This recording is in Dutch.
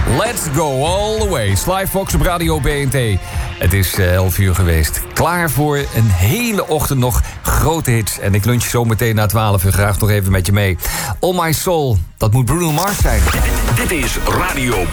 Let's go all the way. Sly Fox op Radio BNT. Het is 11 uur geweest. Klaar voor een hele ochtend nog grote hits. En ik lunch zo meteen na 12 uur graag nog even met je mee. All My Soul, dat moet Bruno Mars zijn. Dit is Radio